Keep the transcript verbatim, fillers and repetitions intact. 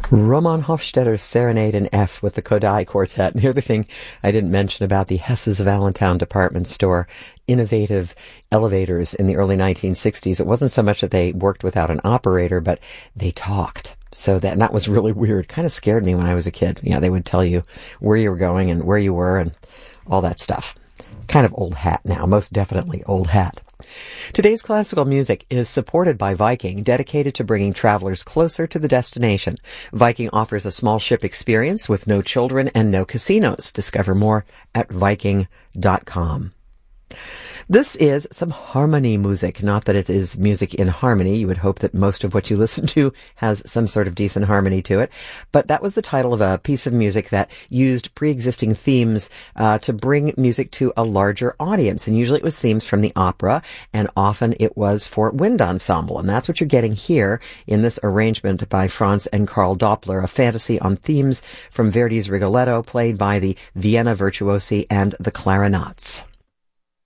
Roman Hofstadter's Serenade in F with the Kodai Quartet. And the other thing I didn't mention about the Hess's of Allentown department store innovative elevators in the early nineteen sixties, it wasn't so much that they worked without an operator, but they talked. So that, and that was really weird. Kind of scared me when I was a kid. You know, they would tell you where you were going and where you were and all that stuff. Kind of old hat now, most definitely old hat. Today's classical music is supported by Viking, dedicated to bringing travelers closer to the destination. Viking offers a small ship experience with no children and no casinos. Discover more at Viking dot com. This is some harmony music. Not that it is music in harmony. You would hope that most of what you listen to has some sort of decent harmony to it. But that was the title of a piece of music that used pre-existing themes uh, to bring music to a larger audience. And usually it was themes from the opera, and often it was for wind ensemble. And that's what you're getting here in this arrangement by Franz and Karl Doppler, a fantasy on themes from Verdi's Rigoletto, played by the Vienna Virtuosi and the Clarinets.